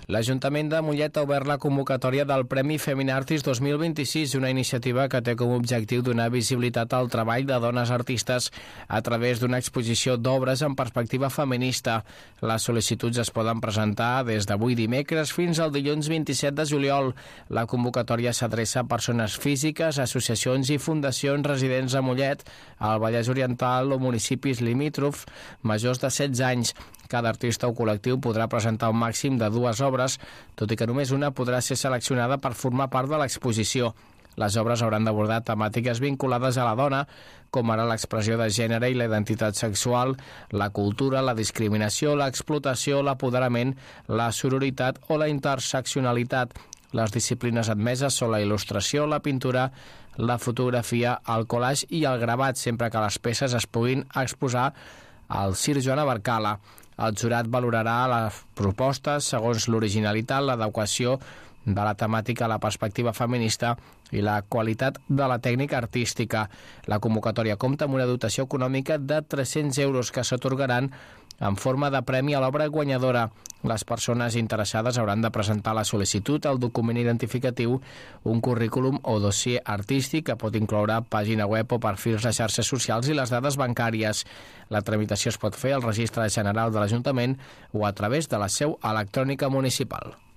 L'Ajuntament de Mollet ha obert la convocatòria del Premi Feminartis 2026, una iniciativa que té com a objectiu donar visibilitat al treball de dones artistes a través d'una exposició d'obres en perspectiva feminista. Les sol·licituds es poden presentar des d'avui dimecres fins al dilluns 27 de juliol. La convocatòria s'adreça a persones físiques, associacions i fundacions residents a Mollet, al Vallès Oriental o municipis limítrofs majors de 16 anys. Cada artista o col·lectiu podrà presentar un màxim de 2 obres, tot i que només una podrà ser seleccionada per formar part de l'exposició. Les obres hauran d'abordar temàtiques vinculades a la dona, com ara l'expressió de gènere i la identitat sexual, la cultura, la discriminació, l'explotació, l'apoderament, la sororitat o la interseccionalitat. Les disciplines admeses són la il·lustració, la pintura, la fotografia, el collage i el gravat, sempre que les peces es puguin exposar al Circ Joana Barcala. El jurat valorarà les propostes segons l'originalitat, l'adequació de la temàtica a la perspectiva feminista i la qualitat de la tècnica artística. La convocatòria compta amb una dotació econòmica de 300 euros que s'atorgaran en forma de premi a l'obra guanyadora. Les persones interessades hauran de presentar la sol·licitud, el document identificatiu, un currículum o dossier artístic que pot incloure pàgina web o perfils de xarxes socials i les dades bancàries. La tramitació es pot fer al Registre General de l'Ajuntament o a través de la seu electrònica municipal.